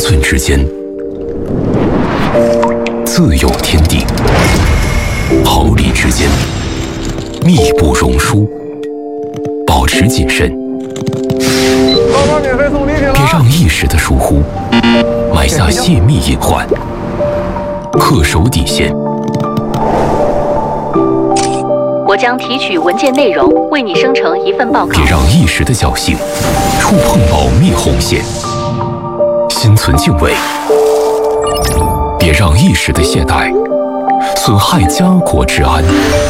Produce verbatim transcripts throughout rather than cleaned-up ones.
寸之间，自有天地；毫厘之间，密不容疏。保持谨慎，别让一时的疏忽埋下泄密隐患。恪守底线。 我将提取文件内容，为你生成一份报告。 别让一时的侥幸触碰保密红线。心存敬畏，别让一时的懈怠损害家国治安。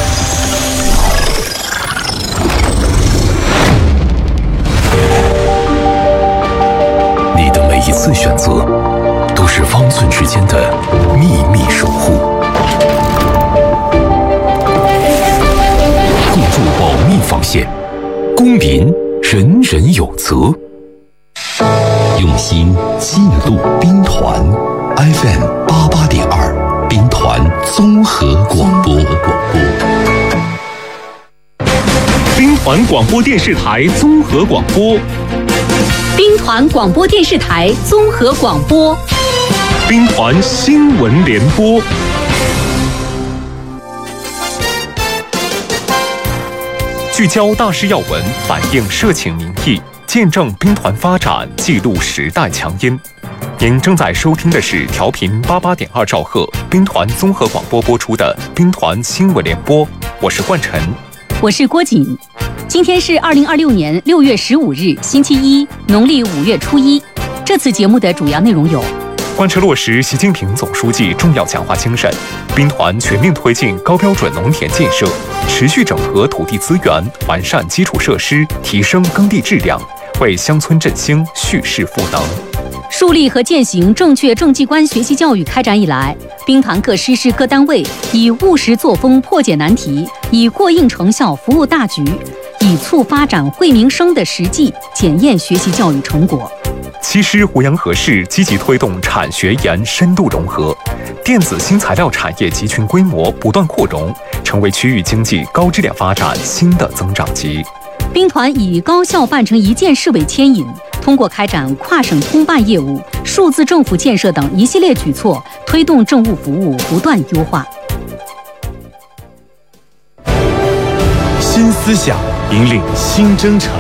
你的每一次选择，都是方寸之间的秘密守护。共筑保密防线，公民人人有责。 用心记录兵团 F M 八八点二，兵团综合广播。 兵团广播电视台综合广播。 兵团广播电视台综合广播。 兵团新闻联播。聚焦大事要闻，反映社情民意，见证兵团发展，记录时代强音。您正在收听的是调频八八点二兆赫兵团综合广播播出的兵团新闻联播，我是冠晨， 我是郭瑾。今天是二零二六年六月十五日，星期一，农历五月初一。这次节目的主要内容有： 贯彻落实习近平总书记重要讲话精神，兵团全面推进高标准农田建设，持续整合土地资源，完善基础设施，提升耕地质量，为乡村振兴蓄势赋能。 树立和践行正确政绩观学习教育开展以来，兵团各师师各单位以务实作风破解难题，以过硬成效服务大局，以促发展惠民生的实际检验学习教育成果。 七师湖阳河市积极推动产学研深度融合，电子新材料产业集群规模不断扩容，成为区域经济高质量发展新的增长极。 兵团以高校办成一件事为牵引，通过开展跨省通办业务、数字政府建设等一系列举措，推动政务服务不断优化。 新思想引领新征程。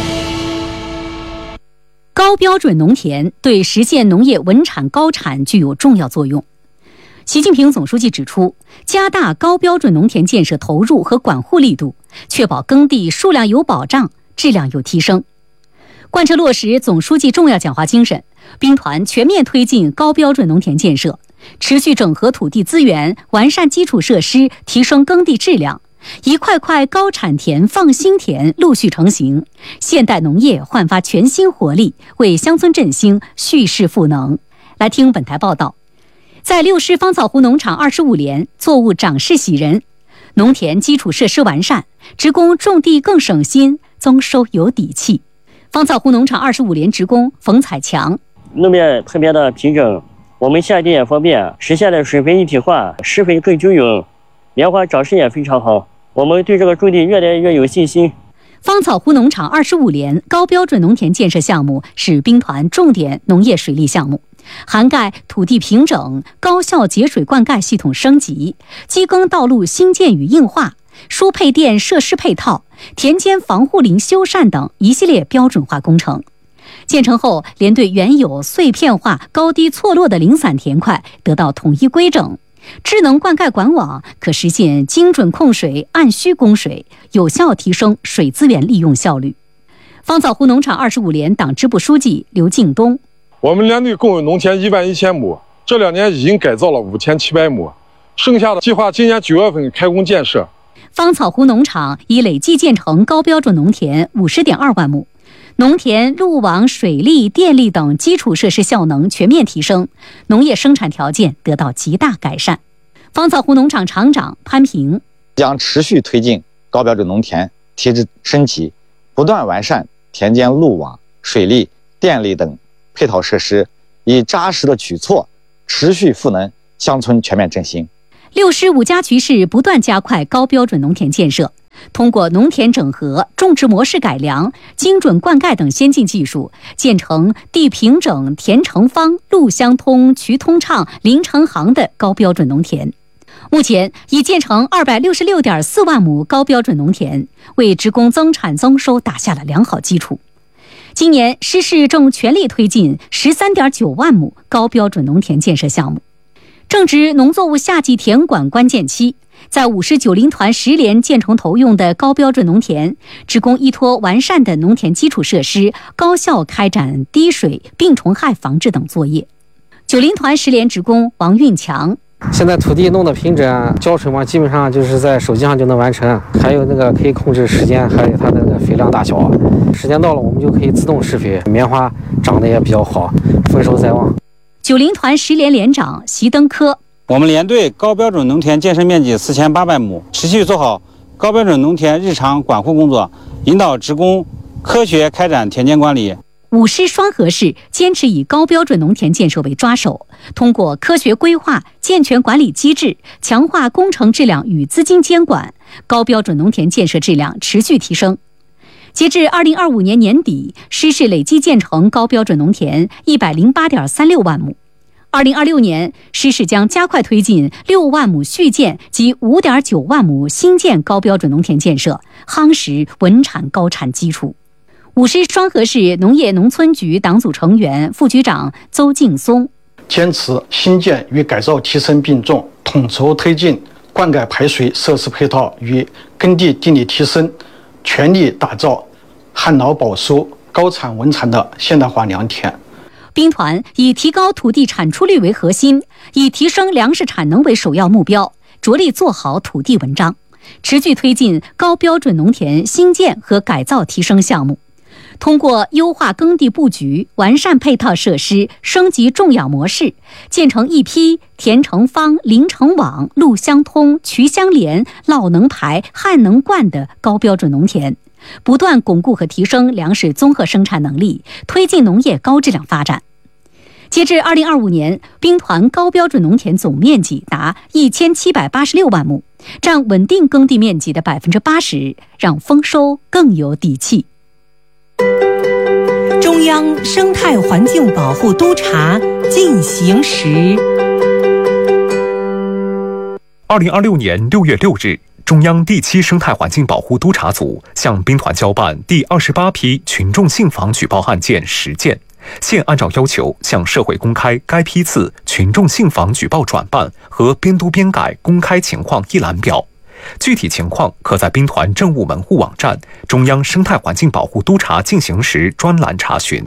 高标准农田对实现农业稳产高产具有重要作用。习近平总书记指出，加大高标准农田建设投入和管护力度，确保耕地数量有保障，质量有提升。贯彻落实总书记重要讲话精神，兵团全面推进高标准农田建设，持续整合土地资源，完善基础设施，提升耕地质量。一块块高产田、放心田陆续成型，现代农业焕发全新活力，为乡村振兴蓄势赋能。来听本台报道。在六师芳草湖农场二十五连，作物长势喜人，农田基础设施完善，职工种地更省心，增收有底气。芳草湖农场二十五连职工冯彩强： 路面特别的平整，我们下地也方便，实现了水肥一体化，施肥更均匀，棉花长势也非常好，我们对这个种地越来越有信心。 芳草湖农场二十五连高标准农田建设项目是兵团重点农业水利项目，涵盖土地平整、高效节水灌溉系统升级、机耕道路新建与硬化、输配电设施配套、田间防护林修缮等一系列标准化工程。建成后，连对原有碎片化、高低错落的零散田块得到统一规整。智能灌溉管网可实现精准控水、按需供水，有效提升水资源利用效率。芳草湖农场二十五连党支部书记刘敬东： 我们连队共有农田一万一千亩，这两年已经改造了五千七百亩，剩下的计划今年九月份开工建设。 芳草湖农场已累计建成高标准农田五十点二万亩。农田、路网、水利、电力等基础设施效能全面提升，农业生产条件得到极大改善。芳草湖农场厂长潘平将持续推进高标准农田提质升级，不断完善田间路网、水利、电力等配套设施，以扎实的举措持续赋能乡村全面振兴。 六师五家渠市不断加快高标准农田建设， 通过农田整合、种植模式改良、精准灌溉等先进技术，建成地平整、田成方、路相通、渠通畅、林成行的高标准农田。目前已建成二百六十六点四万亩高标准农田，为职工增产增收打下了良好基础。今年施市正全力推进十三点九万亩高标准农田建设项目。正值农作物夏季田管关键期，在五十九林团十连建成投用的高标准农田，职工依托完善的农田基础设施，高效开展滴水、病虫害防治等作业。九林团十连职工王运强： 现在土地弄得平整，浇水嘛，基本上就是在手机上就能完成。还有那个可以控制时间，还有它的那个肥料大小，时间到了我们就可以自动施肥，棉花长得也比较好，丰收在望。 九林团十连连长席登科： 我们连队高标准农田建设面积四千八百亩，持续做好高标准农田日常管护工作，引导职工科学开展田间管理。 五师双河市坚持以高标准农田建设为抓手，通过科学规划、健全管理机制，强化工程质量与资金监管，高标准农田建设质量持续提升。截至二零二五年年底，施市累计建成高标准农田一百零八点三六万亩。二零二六年，施市将加快推进六万亩续建及五点九万亩新建高标准农田建设，夯实稳产高产基础。五师双河市农业农村局党组成员、副局长邹劲松： 坚持新建与改造提升并重，统筹推进灌溉排水设施配套与耕地地力提升，全力打造旱涝保收、高产稳产的现代化良田。 兵团以提高土地产出率为核心，以提升粮食产能为首要目标，着力做好土地文章，持续推进高标准农田新建和改造提升项目。通过优化耕地布局、完善配套设施、升级种养模式，建成一批田成方、林成网、路相通、渠相连、涝能排、旱能灌的高标准农田，不断巩固和提升粮食综合生产能力，推进农业高质量发展。截至二零二五年，兵团高标准农田总面积达一千七百八十六万亩，占稳定耕地面积的百分之八十，让丰收更有底气。 中央生态环境保护督察进行时。 二零二六年六月六日，中央第七生态环境保护督察组向兵团交办第二十八批群众信访举报案件十件，现按照要求向社会公开该批次群众信访举报转办和编读编改公开情况一览表。具体情况可在兵团政务门户网站“中央生态环境保护督察进行时”专栏查询。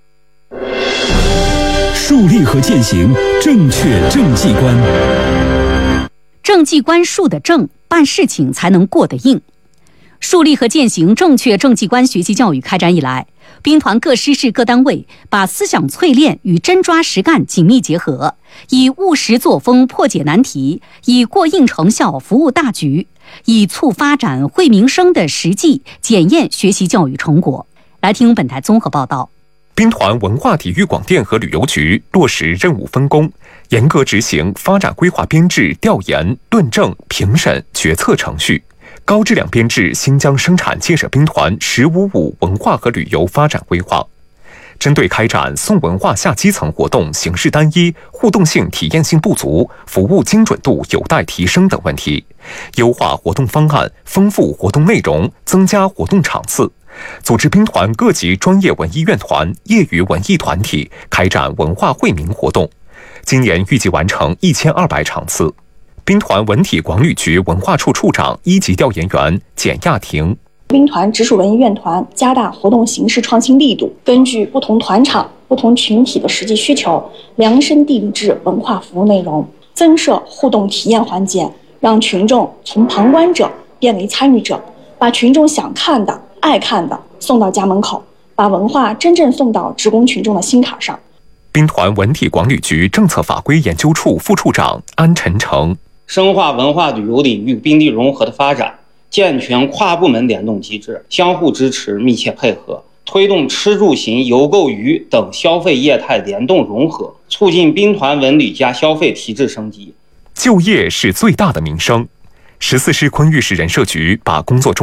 树立和践行正确政绩观。 政绩观树的正，办事情才能过得硬。树立和践行正确政绩观学习教育开展以来，兵团各师市各单位把思想淬炼与真抓实干紧密结合，以务实作风破解难题，以过硬成效服务大局，以促发展惠民生的实际检验学习教育成果。来听本台综合报道。 兵团文化体育广电和旅游局落实任务分工，严格执行发展规划编制调研、论证、评审、决策程序，高质量编制新疆生产建设兵团“十五五”文化和旅游发展规划。针对开展送文化下基层活动形式单一、互动性体验性不足、服务精准度有待提升等问题，优化活动方案，丰富活动内容，增加活动场次，组织兵团各级专业文艺院团、业余文艺团体开展文化惠民活动，今年预计完成一千二百场次。兵团文体广旅局文化处处长一级调研员简亚婷： 兵团直属文艺院团加大活动形式创新力度，根据不同团场、不同群体的实际需求，量身定制文化服务内容，增设互动体验环节，让群众从旁观者变为参与者，把群众想看的、爱看的送到家门口，把文化真正送到职工群众的心坎上。 兵团文体广旅局政策法规研究处副处长安晨成： 深化文化旅游领域兵力融合的发展，健全跨部门联动机制，相互支持、密切配合，推动吃住行游购娱等消费业态联动融合，促进兵团文旅加消费提质升级。 就业是最大的民生。十四师昆玉市人社局把工作重